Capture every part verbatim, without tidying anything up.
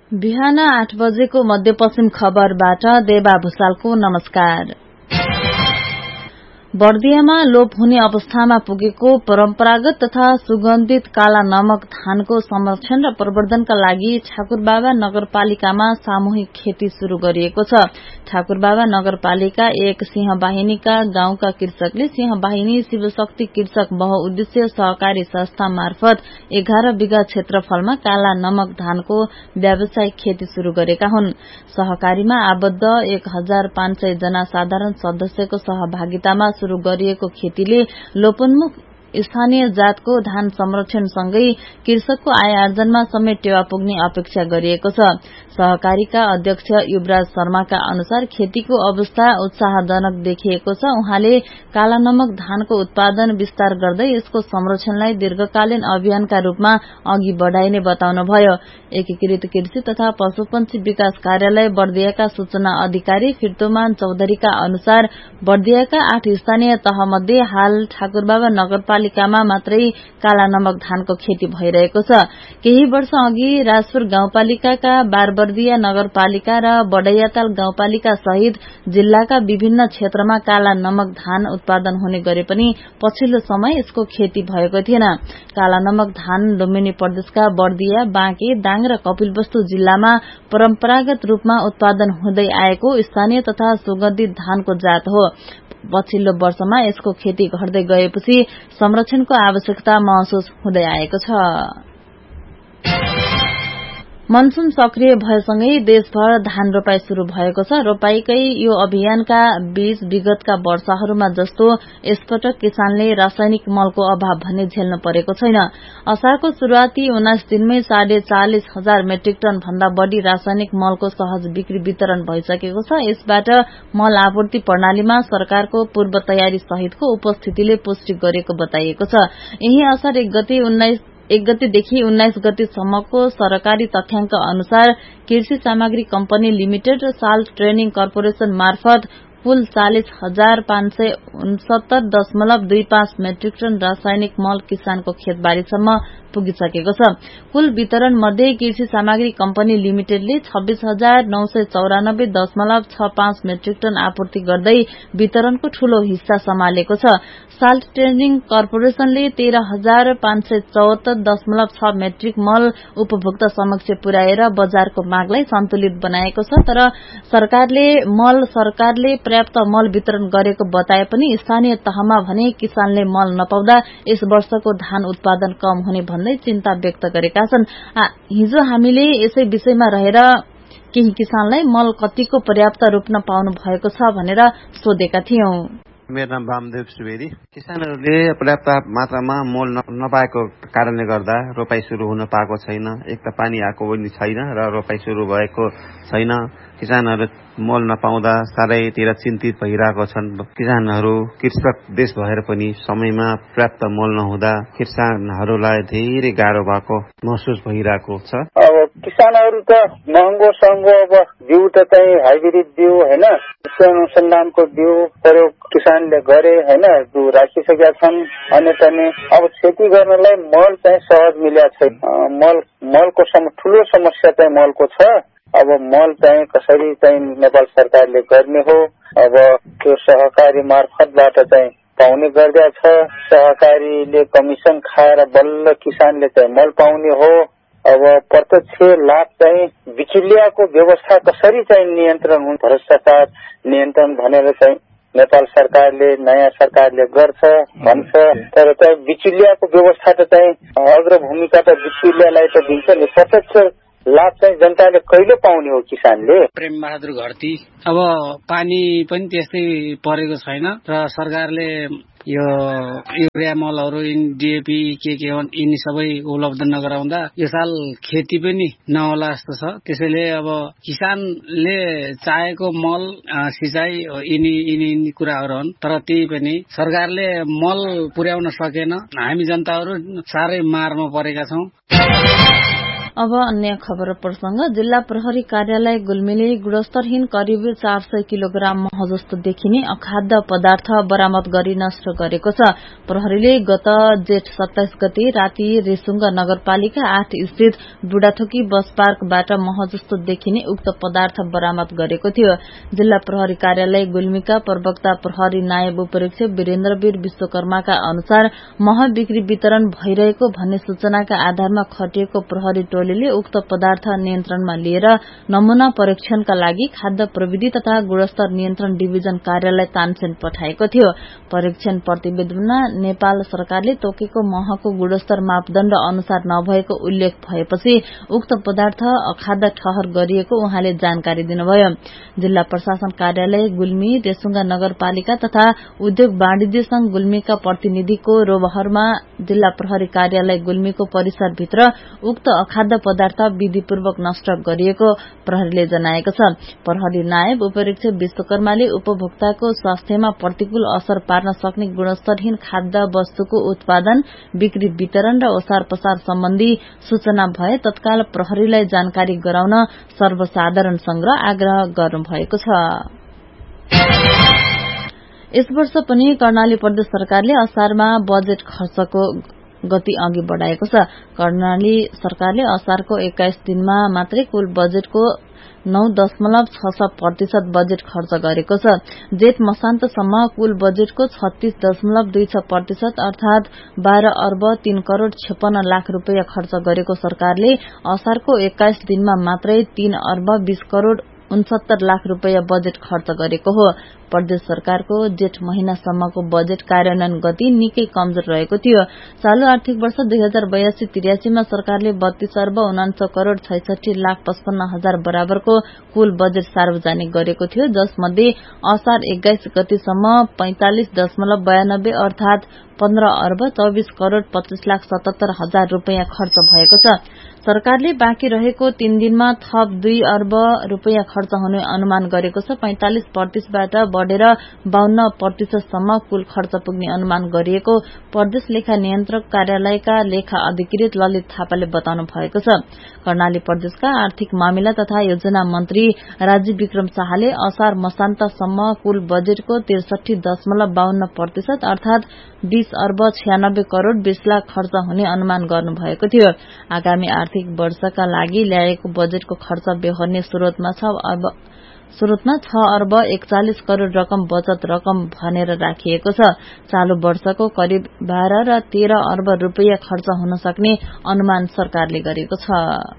बिहान आठ बजेको मध्यपश्चिम खबरबाट देवा भूषालको नमस्कार। बर्दियामा लोप हुने अवस्थामा पुगेको परम्परागत तथा सुगन्धित काला नमक धानको संरक्षण र प्रवर्धनका लागि ठाकुरबाबा नगरपालिकामा सामूहिक खेती शुरू गरिएको छ। ठाकुरबाबा नगरपालिका एक सिंहवाहिनीका गाउँका कृषकले सिंहवाहिनी शिवशक्ति कृषक बहुउद्देश्य सहकारी संस्था मार्फत एघार बिघा क्षेत्रफलमा काला नमक धानको व्यावसायिक खेती शुरू गरेका हुन्। सहकारीमा आबद्ध एक हजार पाँच सय जना साधारण सदस्यको सहभागितामा शुरू गरिएको खेतीले लोपोन्मुख स्थानीय जातको धान संरक्षणसँगै कृषकको आय आर्जनमा समेत टेवा पुग्ने अपेक्षा गरिएको छ। सहकारीका अध्यक्ष युवराज शर्माका अनुसार खेतीको अवस्था उत्साहजनक देखिएको छ। उहाँले काला नमक धानको उत्पादन विस्तार गर्दै यसको संरक्षणलाई दीर्घकालीन अभियानका रूपमा अघि बढ़ाइने बताउनुभयो। एकीकृत कृषि तथा पशुपन्छी विकास कार्यालय बर्दियाका सूचना अधिकारी फिर्तोमान चौधरीका अनुसार बर्दियाका आठ स्थानीय तहमध्ये हाल ठाकुरबाबा नगरपालिकामा मात्रै काला नमक धानको खेती भइरहेको छ। केही वर्ष अघि राजपुर गाउँपालिकाका बारबर्दिया नगरपालिका र बडैयाताल गाउँपालिका सहित जिल्लाका विभिन्न क्षेत्रमा काला नमक धान उत्पादन हुने गरे पनि पछिल्लो समय यसको खेती भएको थिएन। काला नमक धान लुम्बिनी प्रदेशका बर्दिया, बाँके, दाङ र कपिलवस्तु जिल्लामा परम्परागत रूपमा उत्पादन हुँदै आएको स्थानीय तथा सुगन्धित धानको जात हो। पछिल्लो वर्षमा यसको खेती घट्दै गएपछि संरक्षणको आवश्यकता महसुस हुँदै आएको छ। मनसून सक्रिय भएसँगै देशभर धान रोपाई शुरू भएको छ। रोपाईकै यो अभियानका बीच विगतका वर्षहरूमा जस्तो यसपटक किसानले रासायनिक मलको अभाव भने झेल्न परेको छैन। असारको शुरूआती उन्नाइस दिनमै साढे चालिस हजार मेट्रिक टन भन्दा बढ़ी रासायनिक मलको सहज बिक्री वितरण भइसकेको छ। यसबाट मल आपूर्ति प्रणालीमा सरकारको पूर्व तयारी सहितको उपस्थितिले पुष्टि गरेको बताइएको छ। यही असार एक गते उन्नाइस एक गतेदेखि उन्नाइस गतेसम्मको सरकारी तथ्याङ्क अनुसार कृषि सामग्री कम्पनी लिमिटेड र साल्ट ट्रेनिङ कर्पोरेशन मार्फत कुल चालिस हजार पाँच सय उनसत्तर दशमलव दुई पाँच मेट्रिक टन रासायनिक मल किसानको खेतबारीसम्म पुगिसकेको छ। कुल वितरण मध्ये कृषि सामग्री कम्पनी लिमिटेडले छब्बीस हजार नौ सय चौरानब्बे दशमलव छ पाँच मेट्रिक टन आपूर्ति गर्दै वितरणको ठूलो हिस्सा सम्हालेको छ। साल्ट ट्रेनिङ कर्पोरेशनले तेह्र हजार पाँच सय चौहत्तर दशमलव छ मेट्रिक मल उपभोक्ता समक्ष पुर्याएर बजारको मागलाई सन्तुलित बनाएको छ। तर सरकारले मल सरकारले पर्याप्त मल वितरण गरेको बताए पनि स्थानीय तहमा भने किसानले मल नपाउँदा यस वर्षको धान उत्पादन कम हुने भन्दै चिन्ता व्यक्त गरेका छन्। हिजो हामीले यसै विषयमा रहेर केही किसानलाई मल कतिको पर्याप्त रूपमा पाउनु भएको छ भनेर सोधेका थियौं। मेरो नाम वामदेव सुवेदी। किसानहरूले पर्याप्त मात्रामा मल नपाएको कारणले गर्दा रोपाई शुरू हुन पाएको छैन। एक त पानी आएको पनि छैन र रोपाई शुरू भएको छैन। किसानहरू मल नपाउँदा साह्रैतिर चिन्तित भइरहेको छन्। किसानहरू कृषक देश भएर पनि समयमा पर्याप्त मल नहुँदा किसानहरूलाई धेरै गाह्रो भएको महसुस भइरहेको छ। अब किसानहरू त महँगो सहँगो अब बिउ त चाहिँ हाइब्रिड बिउ होइन, अनुसन्धानको बिउ प्रयोग किसानले गरे होइन, राखिसकेका छन्। अन्य पनि अब खेती गर्नलाई मल चाहिँ सहज मिलेको छैन। मल मलको सम ठुलो समस्या चाहिँ मलको छ। अब मल चाहिँ कसरी चाहिँ नेपाल सरकारले गर्ने हो। अब त्यो सहकारी मार्फतबाट चाहिँ पाउने गर्दा छ। सहकारीले कमिसन खाएर बल्ल किसानले चाहिँ मल पाउने हो। अब प्रत्यक्ष लाभ चाहिँ बिचुलियाको व्यवस्था कसरी चाहिँ नियन्त्रण हुन्छ, भ्रष्टाचार नियन्त्रण भनेर चाहिँ नेपाल सरकारले नयाँ सरकारले गर्छ भन्छ। तर चाहिँ बिचुलियाको व्यवस्था त चाहिँ अग्रभूमिका त बिचुलियालाई त दिन्छ नि। प्रत्यक्ष लाभ चाहिँ जनताले कहिले पाउने हो किसानले। प्रेम बहादुर घरती। अब पानी पनि त्यस्तै परेको छैन र सरकारले यो युरिया मलहरू डिएपी के के हुन् यिनी सबै उपलब्ध नगराउँदा यो साल खेती पनि नहोला जस्तो छ। त्यसैले अब किसानले चाहेको मल सिँचाइ यिनी यिनी कुराहरू हुन्। तर त्यही पनि सरकारले मल पुर्याउन सकेन। हामी जनताहरू साह्रै मारमा परेका छौं। अब अन्य खबर प्रसंग जिल्ला प्रहरी कार्यालय गुल्मीले गुणस्तरहीन करिब चार सय किलोग्राम मह जस्तो देखिने अखाद्य पदार्थ बरामद गरी नष्ट गरेको छ। प्रहरीले गत जेठ सत्ताइस गते राति रेसुङ्ग नगरपालिका आठ स्थित बुढाथोकी बस पार्कबाट मह जस्तो देखिने उक्त पदार्थ बरामद गरेको थियो। जिल्ला प्रहरी कार्यालय गुल्मीका प्रवक्ता प्रहरी नायब उपरीक्षक वीरेन्द्रवीर विश्वकर्माका अनुसार मह बिक्री वितरण भइरहेको भन्ने सूचनाका आधारमा खटिएको प्रहरी टोलीले उक्त पदार्थ नियन्त्रणमा लिएर नमूना परीक्षणका लागि खाद्य प्रविधि तथा गुणस्तर नियन्त्रण डिभिजन कार्यालय तानसेन पठाएको थियो। परीक्षण प्रतिवेदनमा नेपाल सरकारले तोकेको महको गुणस्तर मापदण्ड अनुसार नभएको उल्लेख भएपछि उक्त पदार्थ अखाद्य ठहर गरिएको उहाँले जानकारी दिनुभयो। जिल्ला प्रशासन कार्यालय गुल्मी, रेसुङ्गा नगरपालिका तथा उद्योग वाणिज्य संघ गुल्मीका प्रतिनिधिको रोबहरमा जिल्ला प्रहरी कार्यालय गुल्मीको परिसरभित्र उक्त अखाद्य पदार्थ विधिपूर्वक नष्ट गरिएको प्रहरीले जनाएको छ। प्रहरी नायब उपरीक्षक विश्वकर्माले उपभोक्ताको स्वास्थ्यमा प्रतिकूल असर पार्न सक्ने गुणस्तरहीन खाद्य वस्तुको उत्पादन, बिक्री वितरण र ओसार पसार सम्बन्धी सूचना भए तत्काल प्रहरीलाई जानकारी गराउन सर्वसाधारणसँग आग्रह गर्नुभएको छ। यस वर्ष पनि कर्णाली प्रदेश सरकारले असारमा बजेट खर्चको गति अघि बढ़ाएको छ। कर्णाली सरकारले असारको एक्काइस दिनमा मात्रै कुल बजेटको नौ दशमलव छ छ प्रतिशत बजेट खर्च गरेको छ। जेठ मसान्तसम्म कुल बजेटको छत्तीस दशमलव दुई छ प्रतिशत अर्थात बाह्र अर्ब तीन करोड़ छप्पन्न लाख रूपियाँ खर्च गरेको सरकारले असारको एक्काइस दिनमा मात्रै तीन अर्ब बीस करोड़ उनसत्तर लाख रूपियाँ बजेट खर्च गरेको हो। प्रदेश सरकारको जेठ महिनासम्मको बजेट कार्यान्वयन गति निकै कमजोर रहेको थियो। चालू आर्थिक वर्ष दुई हजार बयासी त्रियासीमा सरकारले बत्तीस अर्ब उनान्सय करोड़ छैसठी लाख पचपन्न हजार बराबरको कुल बजेट सार्वजनिक गरेको थियो, जसमध्ये असार एक्काइस गतिसम्म पैंतालिस दशमलव बयानब्बे अर्थात पन्ध्र अर्ब चौबिस करोड़ पच्चीस लाख सतहत्तर हजार रूपियाँ खर्च भएको छ। सरकारले बाँकी रहेको तीन दिनमा थप दुई अर्ब रूपियाँ खर्च हुने अनुमान गरेको छ। पैंतालिस प्रतिशतबाट बढ़ेर बाहन्न प्रतिशतसम्म कुल खर्च पुग्ने अनुमान गरिएको प्रदेश लेखा नियन्त्रक कार्यालयका लेखा अधिकृत ललित थापाले बताउनु भएको छ। कर्णाली प्रदेशका आर्थिक मामिला तथा योजना मन्त्री राजीव विक्रम शाहले असार मसान्तसम्म कुल बजेटको त्रिसठी दशमलव बाहन्न प्रतिशत अर्थात बीस अर्ब छयानब्बे करोड़ बीस लाख खर्च हुने अनुमान गर्नुभएको थियो। आगामी आर्थिक वर्षका लागि ल्याएको बजेटको खर्च बेहोर्ने स्रोतमा छ अर्ब स्रोतमा छ अर्ब एकचालिस करोड़ रकम बचत रकम भनेर राखिएको छ। चालू वर्षको करिब बाह्र र तेह्र अर्ब रूपियाँ खर्च हुन सक्ने अनुमान सरकारले गरेको छ।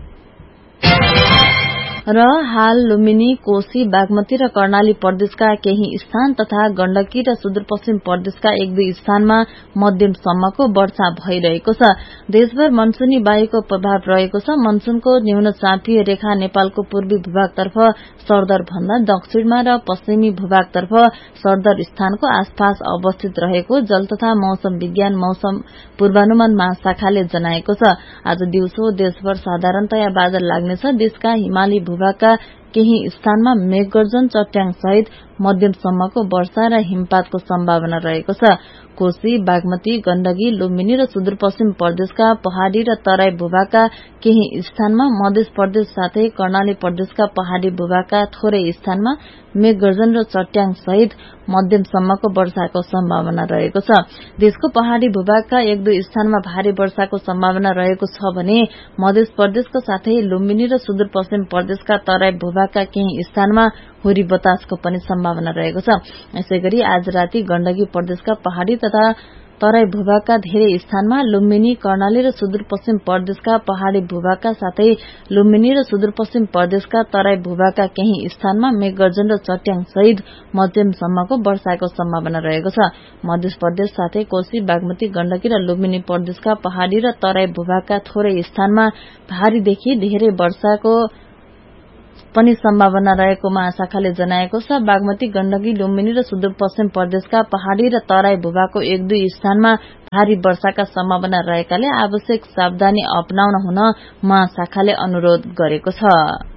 र हाल लुम्बिनी, कोशी, बागमती र कर्णाली प्रदेशका केही स्थान तथा गण्डकी र सुदूरपश्चिम प्रदेशका एक दुई स्थानमा मध्यमसम्मको वर्षा भइरहेको छ। देशभर मनसूनी वायुको प्रभाव रहेको छ। मनसूनको न्यून चापिय रेखा नेपालको पूर्वी भूभागतर्फ सरदर भन्दा दक्षिणमा र पश्चिमी भूभागतर्फ सरदर स्थानको आसपास अवस्थित रहेको जल तथा मौसम विज्ञान मौसम पूर्वानुमान महाशाखाले जनाएको छ। आज दिउँसो देशभर साधारणतया बादल लाग्नेछ। देशका हिमाली भूभागका केही स्थानमा मेघगर्जन, चट्याङ सहित मध्यमसम्मको वर्षा र हिमपातको सम्भावना रहेको छ। कोशी, बागमती, गण्डकी, लुम्बिनी र सुदूरपश्चिम प्रदेशका पहाड़ी र तराई भूभागका केही स्थानमा, मध्य प्रदेश साथै कर्णाली प्रदेशका पहाड़ी भूभागका थोरै स्थानमा मेघगर्जन र चट्याङ सहित मध्यमसम्मको वर्षाको सम्भावना रहेको छ। देशको पहाड़ी भूभागका एक दुई स्थानमा भारी वर्षाको सम्भावना रहेको छ भने मध्य प्रदेशको साथै लुम्बिनी र सुदूरपश्चिम प्रदेशका तराई भूभागका केही स्थानमा हुरी बतासको पनि सम्भावना रहेको छ। यसैगरी आज राति गण्डकी प्रदेशका पहाड़ी तथा तराई भूभागका धेरै स्थानमा, लुम्बिनी, कर्णाली र सुदूरपश्चिम प्रदेशका पहाड़ी भूभागका साथै लुम्बिनी र सुदूरपश्चिम प्रदेशका तराई भूभागका केही स्थानमा मेघगर्जन र चट्याङ सहित मध्यमसम्मको वर्षाको सम्भावना रहेको छ। मध्य प्रदेश साथै कोशी, बागमती, गण्डकी र लुम्बिनी प्रदेशका पहाड़ी र तराई भूभागका थोरै स्थानमा भारीदेखि धेरै वर्षाको पनि सम्भावना रहेको महाशाखाले जनाएको छ। बागमती, गण्डकी, लुम्बिनी र सुदूरपश्चिम प्रदेशका पहाड़ी र तराई भूभागको एक दुई स्थानमा भारी वर्षाका सम्भावना रहेकाले आवश्यक सावधानी अपनाउन हुन महाशाखाले अनुरोध गरेको छ।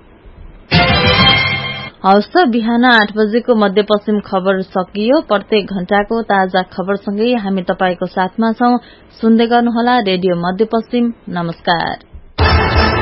हवस् त, बिहान आठ बजेको मध्यपश्चिम खबर सकियो। प्रत्येक घण्टाको ताजा खबरसँगै हामी तपाईको साथमा छौं। सुन्दै गर्नुहोला रेडियो मध्यपश्चिम। नमस्कार।